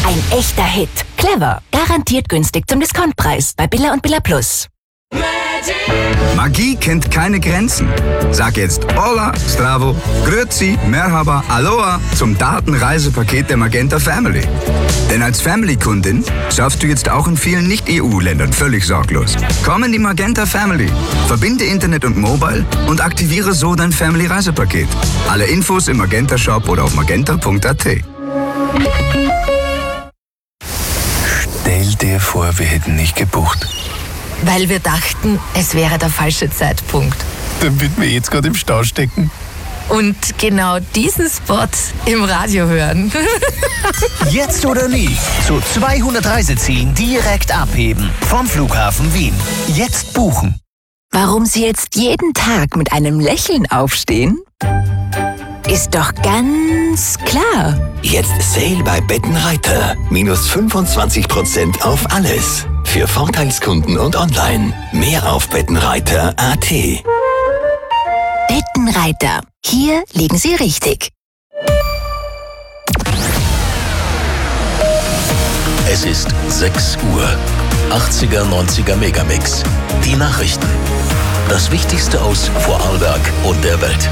Ein echter Hit. Clever. Garantiert günstig zum Discountpreis bei Billa und Billa Plus. Magie kennt keine Grenzen. Sag jetzt Hola, Stravo, Grüezi, Merhaba, Aloha zum Datenreisepaket der Magenta Family. Denn als Family-Kundin surfst du jetzt auch in vielen Nicht-EU-Ländern völlig sorglos. Komm in die Magenta Family. Verbinde Internet und Mobile und aktiviere so dein Family-Reisepaket. Alle Infos im Magenta-Shop oder auf magenta.at. Stell dir vor, wir hätten nicht gebucht. Weil wir dachten, es wäre der falsche Zeitpunkt. Dann würden wir jetzt gerade im Stau stecken. Und genau diesen Spot im Radio hören. Jetzt oder nie. Zu 200 Reisezielen direkt abheben. Vom Flughafen Wien. Jetzt buchen. Warum Sie jetzt jeden Tag mit einem Lächeln aufstehen? Ist doch ganz klar. Jetzt Sale bei Bettenreiter. Minus 25% auf alles. Für Vorteilskunden und online. Mehr auf bettenreiter.at. Bettenreiter. Hier liegen Sie richtig. Es ist 6 Uhr. 80er, 90er Megamix. Die Nachrichten. Das Wichtigste aus Vorarlberg und der Welt.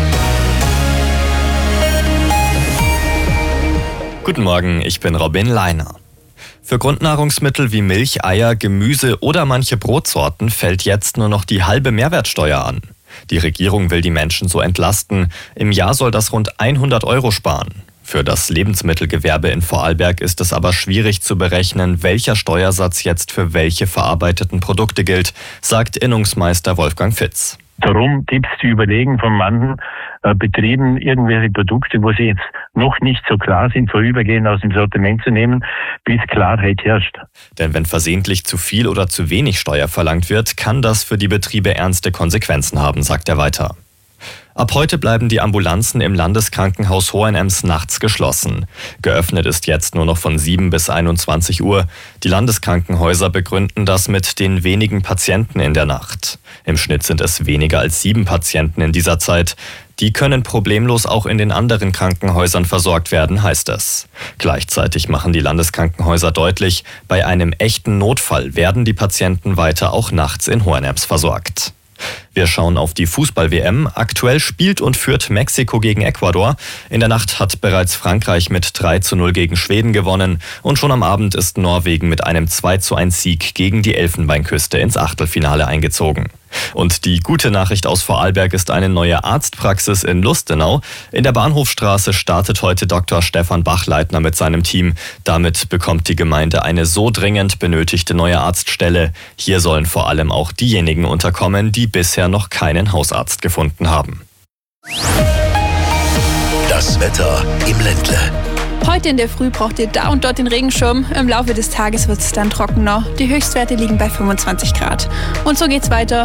Guten Morgen, ich bin Robin Leiner. Für Grundnahrungsmittel wie Milch, Eier, Gemüse oder manche Brotsorten fällt jetzt nur noch die halbe Mehrwertsteuer an. Die Regierung will die Menschen so entlasten. Im Jahr soll das rund 100 € sparen. Für das Lebensmittelgewerbe in Vorarlberg ist es aber schwierig zu berechnen, welcher Steuersatz jetzt für welche verarbeiteten Produkte gilt, sagt Innungsmeister Wolfgang Fitz. Darum gibt es die Überlegen von manchen Betrieben, irgendwelche Produkte, wo sie jetzt noch nicht so klar sind, vorübergehend aus dem Sortiment zu nehmen, bis Klarheit herrscht. Denn wenn versehentlich zu viel oder zu wenig Steuer verlangt wird, kann das für die Betriebe ernste Konsequenzen haben, sagt er weiter. Ab heute bleiben die Ambulanzen im Landeskrankenhaus Hohenems nachts geschlossen. Geöffnet ist jetzt nur noch von 7 bis 21 Uhr. Die Landeskrankenhäuser begründen das mit den wenigen Patienten in der Nacht. Im Schnitt sind es weniger als 7 Patienten in dieser Zeit. Die können problemlos auch in den anderen Krankenhäusern versorgt werden, heißt es. Gleichzeitig machen die Landeskrankenhäuser deutlich, bei einem echten Notfall werden die Patienten weiter auch nachts in Hohenems versorgt. Wir schauen auf die Fußball-WM. Aktuell spielt und führt Mexiko gegen Ecuador. In der Nacht hat bereits Frankreich mit 3:0 gegen Schweden gewonnen. Und schon am Abend ist Norwegen mit einem 2:1 Sieg gegen die Elfenbeinküste ins Achtelfinale eingezogen. Und die gute Nachricht aus Vorarlberg ist eine neue Arztpraxis in Lustenau. In der Bahnhofstraße startet heute Dr. Stefan Bachleitner mit seinem Team. Damit bekommt die Gemeinde eine so dringend benötigte neue Arztstelle. Hier sollen vor allem auch diejenigen unterkommen, die bisher noch keinen Hausarzt gefunden haben. Das Wetter im Ländle. Heute in der Früh braucht ihr da und dort den Regenschirm. Im Laufe des Tages wird es dann trockener. Die Höchstwerte liegen bei 25 Grad. Und so geht's weiter.